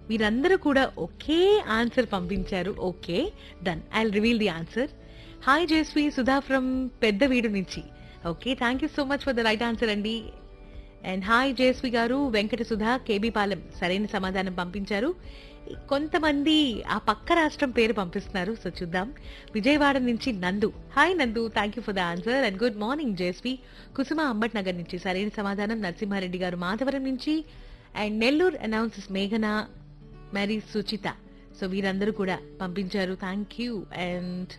మీరందరూ కూడా ఒకే ఆన్సర్ పంపించారు. Okay, done. I reveal the answer. Hi Jayashree, Sudha from పెద్ద వీడు నుంచి. Okay, thank you so much for the right answer అండి. అండ్ హాయ్ జయశ్రీ గారు, వెంకట సుధా కేబీ పాలెం సరైన సమాధానం పంపించారు. కొంతమంది ఆ పక్క రాష్ట్రం పేరు పంపిస్తున్నారు, సో చూద్దాం. విజయవాడ నుంచి నందు. హాయ్ నందు, thank you for the answer and good morning Jayashree. కుసుమ అంబట్ నగర్ నుంచి సరైన సమాధానం. నరసింహారెడ్డి గారు మాధవరం నుంచి. అండ్ నెల్లూరు అనౌన్సెస్ మేఘన, మరి సుచిత. సో వీరందరూ కూడా పంపించారు, thank you. And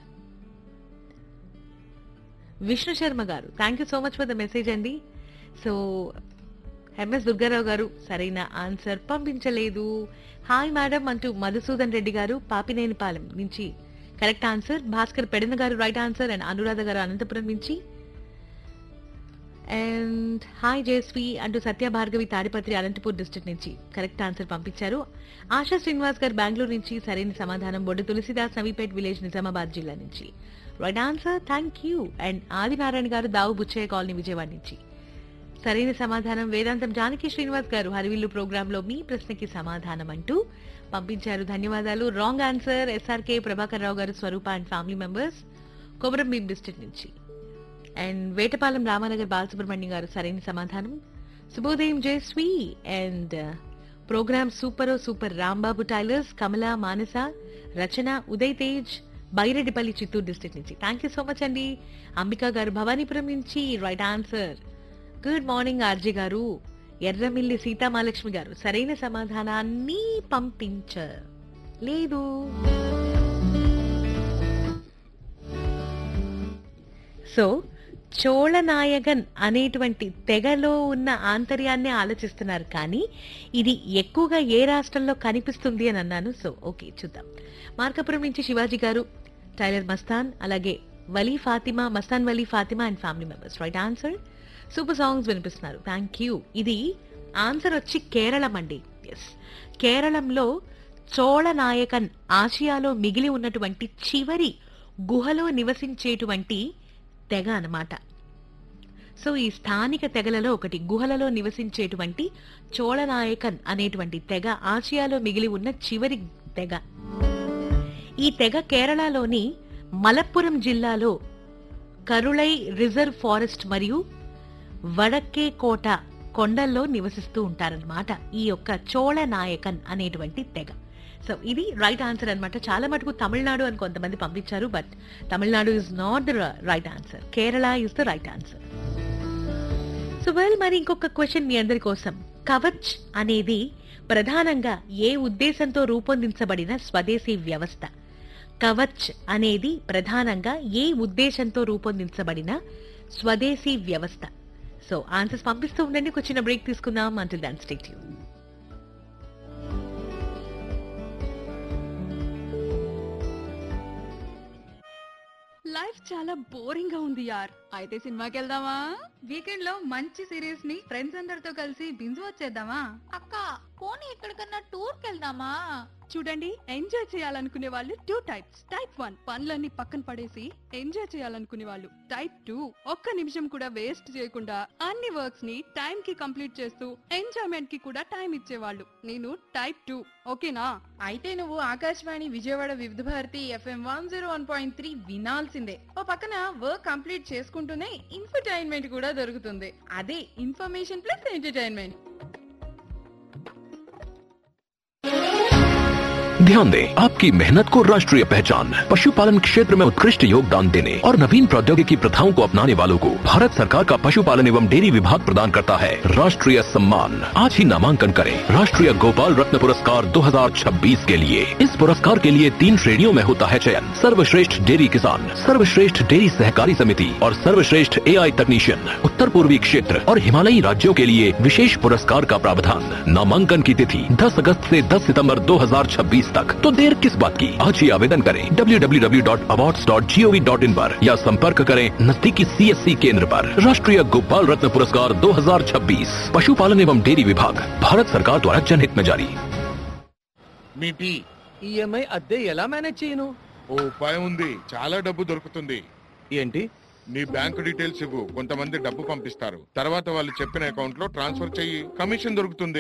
Vishnu Sharma గారు, thank you so much for the message అండి. సో ఎంఎస్ దుర్గారావు గారు సరైన ఆన్సర్ పంపించలేదు. హాయ్ మేడం అంటూ మధుసూదన్ రెడ్డి గారు పాపినేనిపాలెం నుంచి కరెక్ట్ ఆన్సర్. భాస్కర్ పెడన గారు రైట్ ఆన్సర్. అండ్ అనురాధ గారు అనంతపురం నుంచి. అండ్ హాయ్ జయశ్రీ అంటూ సత్య భార్గవి తాడిపత్రి అనంతపూర్ డిస్ట్రిక్ట్ నుంచి కరెక్ట్ ఆన్సర్ పంపించారు. ఆశా శ్రీనివాస్ గారు బెంగళూరు నుంచి సరైన సమాధానం. బొడ్డు తులసిదాస్ నవీపేట్ విలేజ్ నిజామాబాద్ జిల్లా నుంచి right answer, thank you. And Adinarayana గారు దావు బుచ్చయ్య కాలనీ విజయవాడ నుంచి సరైన సమాధానం. వేదాంతం జానకి శ్రీనివాస్ గారు హరివిల్లు ప్రోగ్రామ్ లో మీ ప్రశ్నకి సమాధానం అంటూ పంపించారు, ధన్యవాదాలు. Wrong answer. SRK Prabhakar Rao గారు స్వరూప and family members Komaram Bheem district నుంచి. అండ్ వేటపాలెం రామానగర్ బాలసుబ్రహ్మణ్యం గారు సరైన సమాధానం. శుభోదయం Jayashree and programme super super. Rambabu tailors, Kamala, Manasa, Rachana, Uday Tej, Baireddipalli Chittoor district నుంచి థ్యాంక్ యూ సో మచ్ అండి. అంబికా గారు భవానీపురం నుంచి right answer. Good morning RJ గారు. ఎర్రమిల్లి సీతామహాలక్ష్మి గారు సరైన సమాధానాన్ని పంపించలేదు. సో చోళనాయగన్ అనేటువంటి తెగలో ఉన్న ఆంతర్యాన్ని ఆలోచిస్తున్నారు, కానీ ఇది ఎక్కువగా ఏ రాష్ట్రంలో కనిపిస్తుంది అని అన్నాను. సో ఓకే, చూద్దాం. మార్కాపురం నుంచి శివాజీ గారు, టైలర్ మస్తాన్, అలాగే Vali Fatima, Mastan Vali Fatima and family members right answer. Super songs వినిపిస్తున్నారు, థ్యాంక్ యూ. ఇది ఆన్సర్ వచ్చి కేరళం అండి. ఎస్, కేరళంలో చోళనాయకన్ ఆసియాలో మిగిలి ఉన్నటువంటి చివరి గుహలో నివసించేటువంటి తెగ అన్నమాట. సో ఈ స్థానిక తెగలలో ఒకటి, గుహలలో నివసించేటువంటి చోళనాయకన్ అనేటువంటి తెగ ఆసియాలో మిగిలి ఉన్న చివరి తెగ. ఈ తెగ కేరళలోని మలప్పురం జిల్లాలో కరుళై రిజర్వ్ ఫారెస్ట్ మరియు వడక్కే కోట కొండల్లో నివసిస్తూ ఉంటారన్నమాట ఈ యొక్క చోళనాయకన్ అనేటువంటి తెగ. సో ఇది రైట్ ఆన్సర్ అన్నమాట. చాలా మటుకు తమిళనాడు అని కొంతమంది పంపించారు, but Tamil Nadu is not the right answer. Kerala is the right answer. So well, మరి ఇంకొక క్వశ్చన్ మీ అందరి కోసం. కవచ్ అనేది ప్రధానంగా ఏ ఉద్దేశంతో రూపొందించబడిన స్వదేశీ వ్యవస్థ? కవచ్ అనేది ప్రధానంగా ఏ ఉద్దేశంతో రూపొందించబడిన స్వదేశీ వ్యవస్థ? సో ఆన్సర్స్ పంపిస్తూ ఉండండి. ఒక చిన్న బ్రేక్ తీసుకుందాం. Until then stay tune. Life చాలా బోరింగ్ గా ఉంది యార్. అయితే సినిమాకి వెళ్దామా? వీకెండ్ లో మంచి సిరీస్ ని ఫ్రెండ్స్ అందరితో కలిసి బింజ్ వచ్చేద్దామా? అక్క పోనీ ఎక్కడికన్నా టూర్ కెళ్దామా? చూడండి, ఎంజాయ్ చేయాలనుకునే వాళ్ళు టూ టైప్స్. టైప్ 1 పనులన్నీ పక్కన పడేసి ఎంజాయ్ చేయాలనుకునే వాళ్ళు. టైప్ 2 ఒక్క నిమిషం కూడా వేస్ట్ చేయకుండా అన్ని వర్క్స్ ని టైం కి కంప్లీట్ చేస్తూ ఎంజాయ్మెంట్ కి కూడా టైం ఇచ్చేవాళ్ళు. నేను టైప్ 2. ఓకేనా? అయితే నువ్వు ఆకాశవాణి విజయవాడ వివిధ భారతి FM 101.3 వినాల్సిందే. ఓ పక్కన వర్క్ కంప్లీట్ చేసుకుంటూనే ఇన్ఫర్టైన్మెంట్ కూడా దొరుకుతుంది. అదే ఇన్ఫర్మేషన్ ప్లస్ ఎంటర్టైన్మెంట్. ध्यान दें, आपकी मेहनत को राष्ट्रीय पहचान, पशुपालन क्षेत्र में उत्कृष्ट योगदान देने और नवीन प्रौद्योगिकी प्रथाओं को अपनाने वालों को भारत सरकार का पशुपालन एवं डेयरी विभाग प्रदान करता है राष्ट्रीय सम्मान। आज ही नामांकन करें राष्ट्रीय गोपाल रत्न पुरस्कार 2026 के लिए। इस पुरस्कार के लिए 3 श्रेणियों में होता है चयन: सर्वश्रेष्ठ डेयरी किसान, सर्वश्रेष्ठ डेयरी सहकारी समिति और सर्वश्रेष्ठ AI तकनीशियन। उत्तर पूर्वी क्षेत्र और हिमालयी राज्यों के लिए विशेष पुरस्कार का प्रावधान। नामांकन की तिथि 10 अगस्त से 10 सितंबर 2026 तक। तो देर किस बात की, आज ही आवेदन करें www.awards.gov.in पर या संपर्क करें नजदीकी CSC केंद्र पर। राष्ट्रीय गोपाल रत्न पुरस्कार 2026 पशुपालन एवं डेयरी विभाग, भारत सरकार द्वारा जनहित में जारी। మీ టీ ఈఎంఐ అద్దె ఎలా మేనేజ్ చేయను? ఓ ఉపాయం ఉంది, చాలా డబ్బు దొరుకుతుంది. ఏంటి? నీ బ్యాంకు డీటెయిల్స్ ఇవ్వు, కొంతమంది డబ్బు పంపిస్తారు. తర్వాత వాళ్ళు చెప్పిన అకౌంట్ లో ట్రాన్స్ఫర్ చెయ్యి, కమిషన్ దొరుకుతుంది.